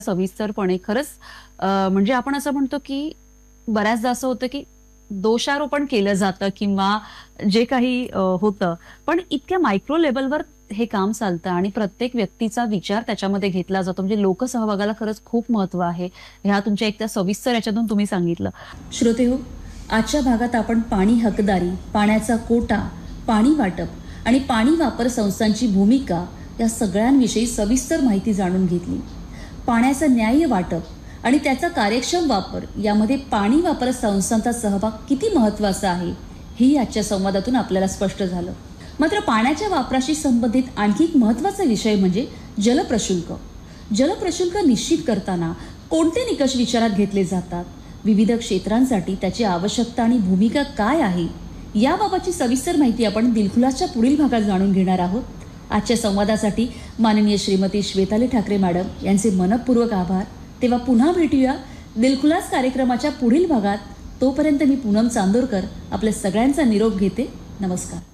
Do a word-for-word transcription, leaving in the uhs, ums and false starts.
सविस्तरपणे खरंच अ, म्हणजे आपण असं म्हणतो की बऱ्याचदा असं होतं की दोषारोपण केलं जातं किंवा जे काही अ, होतं. पण इतक्या मायक्रो लेव्हलवर हे काम चालतं आणि प्रत्येक व्यक्तीचा विचार त्याच्यामध्ये घेतला जातो. म्हणजे लोकसहभागाला खरंच खूप महत्त्व आहे. ह्या तुमच्या एकदा सविस्तर याच्यातून तुम्ही सांगितलं. श्रोतेहो, आजच्या भागात आपण पाणी हकदारी, पाण्याचा कोटा, पाणी वाटप आणि पाणी वापर संस्थांची भूमिका या सगळ्यांविषयी सविस्तर माहिती जाणून घेतली. पाण्याचं न्याय्य वाटप आणि त्याचा कार्यक्षम वापर यामध्ये पाणी वापर संस्थांचा सहभाग किती महत्त्वाचा आहे हे आजच्या संवादातून आपल्याला स्पष्ट झालं. मात्र पाण्याच्या वापराशी संबंधित आणखी एक महत्त्वाचा विषय म्हणजे जलप्रशुल्क. जलप्रशुल्क निश्चित करताना कोणते निकष विचारात घेतले जातात, विविध क्षेत्रांसाठी त्याची आवश्यकता आणि भूमिका काय आहे, याबाबतची सविस्तर माहिती आपण दिलखुलासच्या पुढील भागात जाणून घेणार आहोत. आजच्या संवादासाठी माननीय श्रीमती श्वेताली ठाकरे मॅडम यांचे मनपूर्वक आभार. तेव्हा पुन्हा भेटूया दिलखुलास कार्यक्रमाच्या पुढील भागात. तोपर्यंत मी पूनम चांदोरकर आपल्या सगळ्यांचा निरोप घेते. नमस्कार.